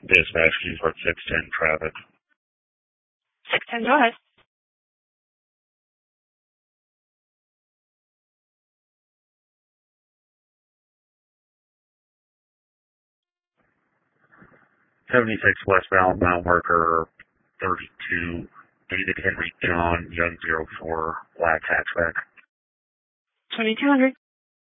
Dispatch, use what 610 traffic. 610, go ahead. '76 westbound, mile marker 32, David Henry John, Young 04, black hatchback. 2200.